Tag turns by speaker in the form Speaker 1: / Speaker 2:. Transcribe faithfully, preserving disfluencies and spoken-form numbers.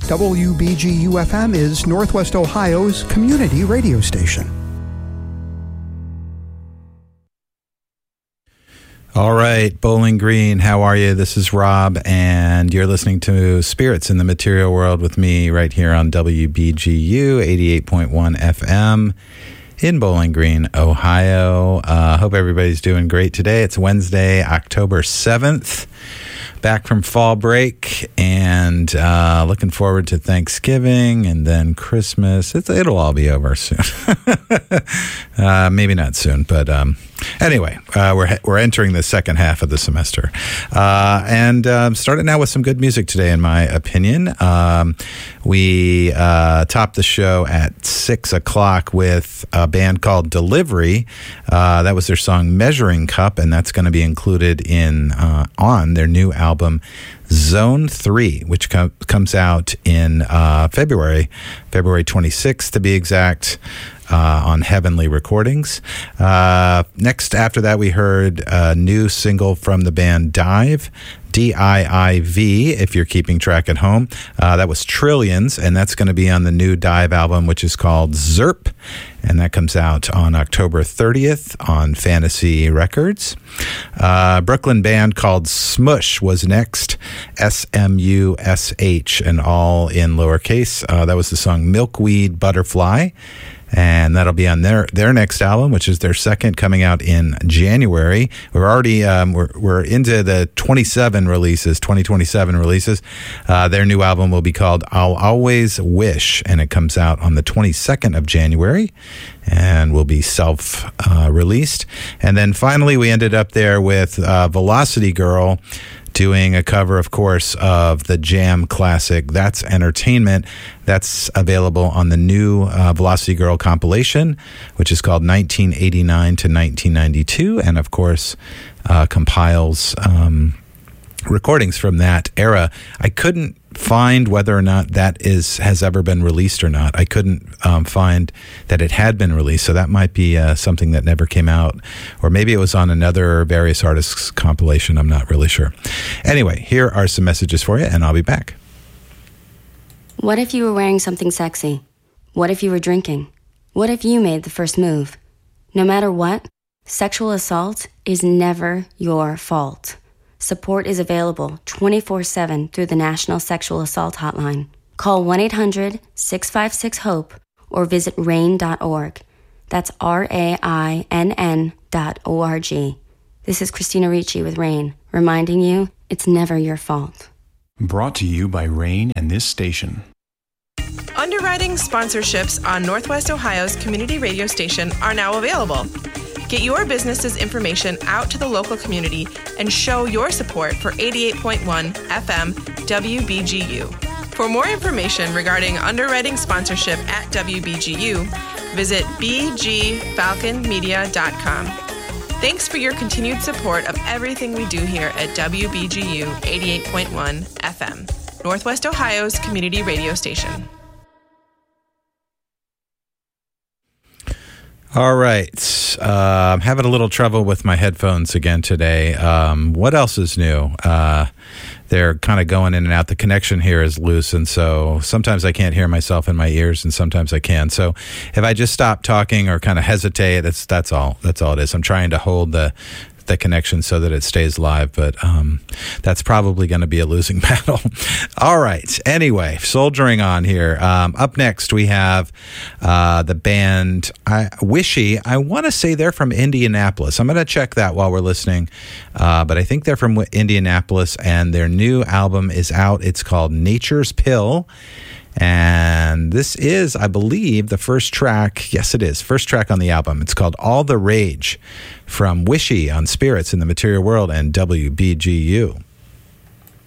Speaker 1: W B G U F M is Northwest Ohio's community radio station.
Speaker 2: All right, Bowling Green, how are you? This is Rob, and you're listening to Spirits in the Material World with me right here on W B G U eighty-eight point one F M in Bowling Green, Ohio. I uh, hope everybody's doing great today. It's Wednesday, October seventh. Back from fall break and uh, looking forward to Thanksgiving and then Christmas. It's, it'll all be over soon. uh, maybe not soon, but um, anyway, uh, we're we're entering the second half of the semester. Uh, and um, starting out with some good music today, in my opinion. Um, we uh, topped the show at six o'clock with a band called Delivery. Uh, that was their song Measuring Cup, and that's going to be included in uh, on their new album. album Zone three, which com- comes out in uh, February, February twenty-sixth to be exact, uh, on Heavenly Recordings. Uh, next, after that, we heard a new single from the band Dive, D I I V, if you're keeping track at home. Uh, that was Trillions, and that's going to be on the new Dive album, which is called Zerp, and that comes out on October thirtieth on Fantasy Records. Uh, Brooklyn band called Smush was next, S M U S H, and all in lowercase. Uh, that was the song Milkweed Butterfly. And that'll be on their, their next album, which is their second, coming out in January. We're already um, we're we're into the twenty-seven releases, twenty twenty-seven releases. Uh, their new album will be called I'll Always Wish, and it comes out on the twenty-second of January, and will be self uh, released. And then finally, we ended up there with uh, Velocity Girl, doing a cover, of course, of the Jam classic, That's Entertainment. That's available on the new uh, Velocity Girl compilation, which is called nineteen eighty-nine to nineteen ninety-two, and, of course, uh, compiles um, recordings from that era. I couldn't find whether or not that is has ever been released or not. I couldn't um, find that it had been released, so that might be uh, something that never came out, or maybe it was on another Various Artists compilation. I'm not really sure. Anyway, here are some messages for you, and I'll be back.
Speaker 3: What if you were wearing something sexy? What if you were drinking? What if you made the first move? No matter what, sexual assault is never your fault. Support is available twenty-four seven through the National Sexual Assault Hotline. Call one eight hundred six five six HOPE or visit rain dot org. That's R A I N N dot O R G. This is Christina Ricci with RAIN, reminding you it's never your fault.
Speaker 4: Brought to you by RAIN and this station.
Speaker 5: Underwriting sponsorships on Northwest Ohio's community radio station are now available. Get your business's information out to the local community and show your support for eighty-eight point one F M W B G U. For more information regarding underwriting sponsorship at W B G U, visit b g falcon media dot com. Thanks for your continued support of everything we do here at W B G U eighty-eight point one F M, Northwest Ohio's community radio station.
Speaker 2: All right. Uh, I'm having a little trouble with my headphones again today. Um, what else is new? Uh, they're kind of going in and out. The connection here is loose, and so sometimes I can't hear myself in my ears, and sometimes I can. So if I just stop talking or kind of hesitate, that's that's all. That's all it is. I'm trying to hold the the connection so that it stays live, but um, that's probably going to be a losing battle. All right. Anyway, soldiering on here. Um, up next, we have uh, the band I, Wishy. I want to say they're from Indianapolis. I'm going to check that while we're listening, uh, but I think they're from Indianapolis, and their new album is out. It's called Nature's Pill. And this is, I believe, the first track. Yes, it is. First track on the album. It's called All the Rage from Wishy on Spirits in the Material World and W B G U.